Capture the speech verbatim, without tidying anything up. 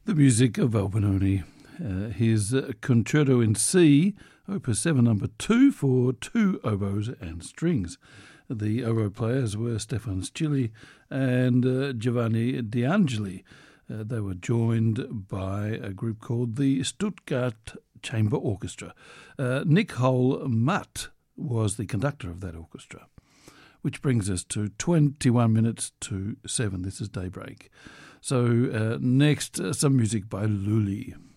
The music of Albinoni. Uh, his uh, Concerto in C, Opus seven, number two, for two oboes and strings. The oboe players were Stefan Scilli and uh, Giovanni De Angeli. Uh, they were joined by a group called the Stuttgart Chamber Orchestra. Uh, Nicole Matt was the conductor of that orchestra. Which brings us to twenty-one minutes to seven. This is Daybreak. So uh, next, uh, some music by Lully.